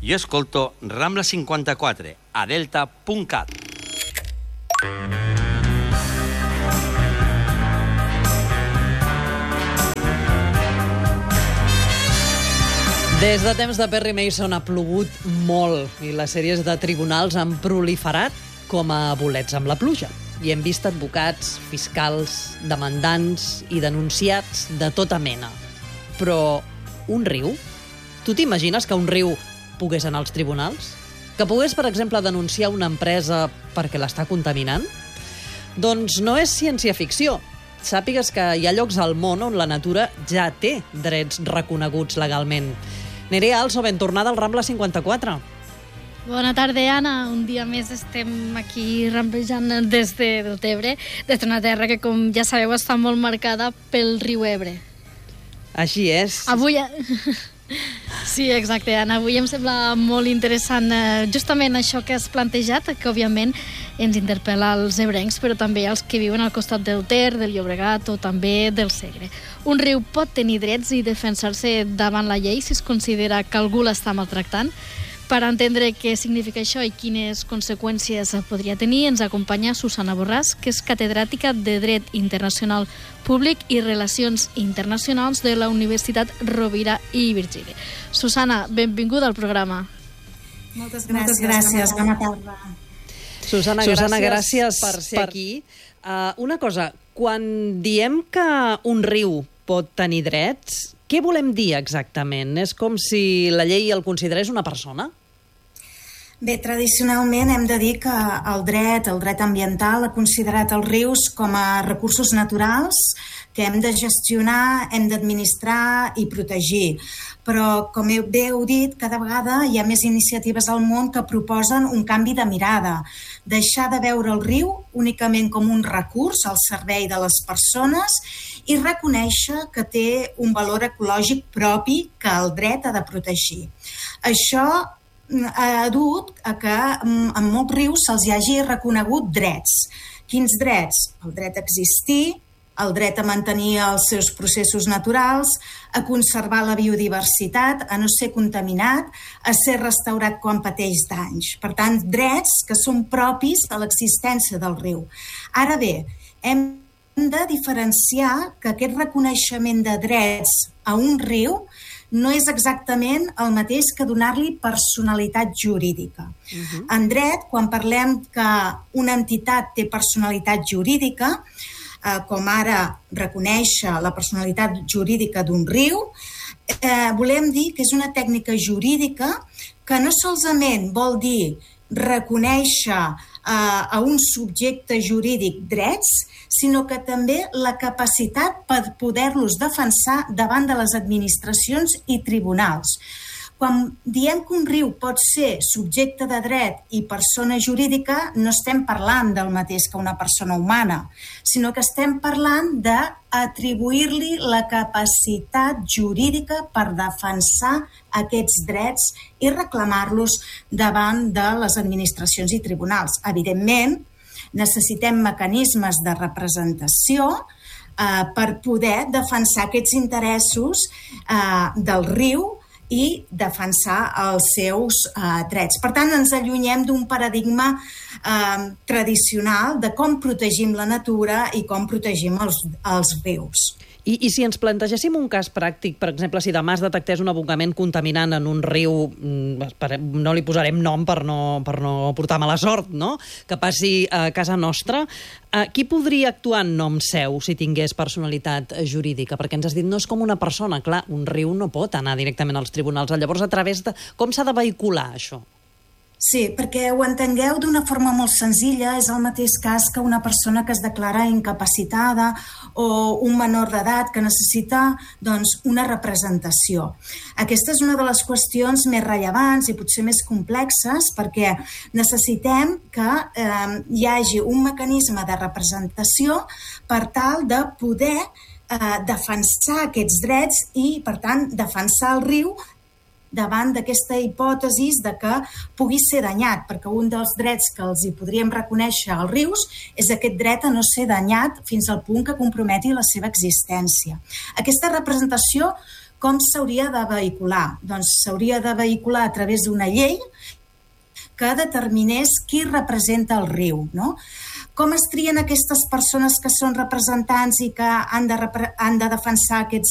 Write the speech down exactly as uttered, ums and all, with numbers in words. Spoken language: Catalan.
Jo escolto Rambla cinquanta-quatre a delta punt cat. Des de temps de Perry Mason ha plogut molt i les sèries de tribunals han proliferat com a bolets amb la pluja. I hem vist advocats, fiscals, demandants i denunciats de tota mena. Però un riu? Tu t'imagines que un riu pogués anar als tribunals? Que pogués, per exemple, denunciar una empresa perquè l'està contaminant? Doncs no és ciència-ficció. Sàpigues que hi ha llocs al món on la natura ja té drets reconeguts legalment. Nerea Also, ben tornada al Rambla cinquanta-quatre. Bona tarda, Anna. Un dia més estem aquí ramplejant des de Deltebre, des d'una terra que, com ja sabeu, està molt marcada pel riu Ebre. Així és. Avui... Sí, exacte, Anna. Avui em sembla molt interessant eh, justament això que has plantejat, que òbviament ens interpel·la als ebrencs, però també als que viuen al costat del Ter, del Llobregat o també del Segre. Un riu pot tenir drets i defensar-se davant la llei si es considera que algú l'està maltractant. Per entendre què significa això i quines conseqüències podria tenir, ens acompanya Susana Borràs, que és catedràtica de Dret Internacional Públic i Relacions Internacionals de la Universitat Rovira i Virgili. Susana, benvinguda al programa. Moltes gràcies. Moltes gràcies. Bona tarda. Susana, Susana gràcies, gràcies per ser per... aquí. Uh, una cosa, quan diem que un riu pot tenir drets, què volem dir exactament? És com si la llei el considerés una persona? Bé, tradicionalment hem de dir que el dret, el dret ambiental, ha considerat els rius com a recursos naturals que hem de gestionar, hem d'administrar i protegir. Però, com bé heu dit, cada vegada hi ha més iniciatives al món que proposen un canvi de mirada, deixar de veure el riu únicament com un recurs al servei de les persones i reconèixer que té un valor ecològic propi que el dret ha de protegir. Això ha dut a que en molts rius se'ls hagi reconegut drets. Quins drets? El dret a existir, el dret a mantenir els seus processos naturals, a conservar la biodiversitat, a no ser contaminat, a ser restaurat quan pateix danys. Per tant, drets que són propis de l'existència del riu. Ara bé, hem de diferenciar que aquest reconeixement de drets a un riu no és exactament el mateix que donar-li personalitat jurídica. Uh-huh. En dret, quan parlem que una entitat té personalitat jurídica, eh, com ara reconèixer la personalitat jurídica d'un riu, eh, volem dir que és una tècnica jurídica que no solament vol dir reconèixer eh, a un subjecte jurídic drets, sinó que també la capacitat per poder-los defensar davant de les administracions i tribunals. Quan diem que un riu pot ser subjecte de dret i persona jurídica, no estem parlant del mateix que una persona humana, sinó que estem parlant d'atribuir-li la capacitat jurídica per defensar aquests drets i reclamar-los davant de les administracions i tribunals. Evidentment, necessitem mecanismes de representació eh, per poder defensar aquests interessos eh, del riu i defensar els seus eh, drets. Per tant, ens allunyem d'un paradigma eh, tradicional de com protegim la natura i com protegim els, els rius. I, I si ens plantegéssim un cas pràctic, per exemple, si demà es detectés un abocament contaminant en un riu, no li posarem nom per no, per no portar mala sort, no?, que passi a casa nostra, eh, qui podria actuar en nom seu si tingués personalitat jurídica? Perquè ens has dit, no és com una persona, clar, un riu no pot anar directament als tribunals. Llavors, a través de... Com s'ha de vehicular això? Sí, perquè ho entengueu d'una forma molt senzilla, és el mateix cas que una persona que es declara incapacitada o un menor d'edat que necessita doncs, una representació. Aquesta és una de les qüestions més rellevants i potser més complexes perquè necessitem que eh, hi hagi un mecanisme de representació per tal de poder eh, defensar aquests drets i, per tant, defensar el riu davant d'aquesta hipòtesi de que pugui ser danyat, perquè un dels drets que els hi podríem reconèixer als rius és aquest dret a no ser danyat fins al punt que comprometi la seva existència. Aquesta representació com s'hauria de vehicular? Doncs s'hauria de vehicular a través d'una llei que determinés qui representa el riu, no? Com es trien aquestes persones que són representants i que han de, han de defensar aquests